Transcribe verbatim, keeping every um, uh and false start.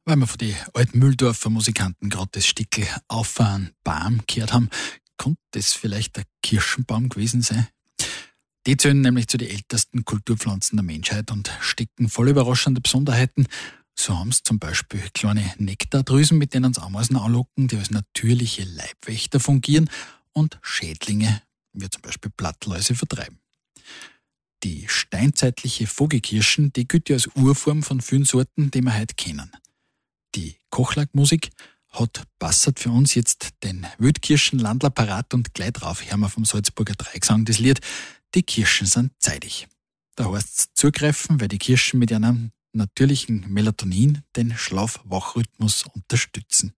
Weil wir von den alten Mühldorfer Musikanten gerade das Stickel auf einen Baum gehört haben, könnte das vielleicht der Kirschenbaum gewesen sein? Die zählen nämlich zu den ältesten Kulturpflanzen der Menschheit und stecken voll überraschende Besonderheiten. So haben sie zum Beispiel kleine Nektardrüsen, mit denen sie Ameisen anlocken, die als natürliche Leibwächter fungieren und Schädlinge, wie zum Beispiel Blattläuse, vertreiben. Die steinzeitliche Vogelkirschen, die gilt ja als Urform von vielen Sorten, die wir heute kennen. Die Kochlackmusik hat passend für uns jetzt den Wildkirschenlandler parat und gleich drauf hören wir vom Salzburger Dreigesang das Lied Die Kirschen sind zeitig. Da heißt es zugreifen, weil die Kirschen mit einem natürlichen Melatonin den Schlaf-Wach-Rhythmus unterstützen.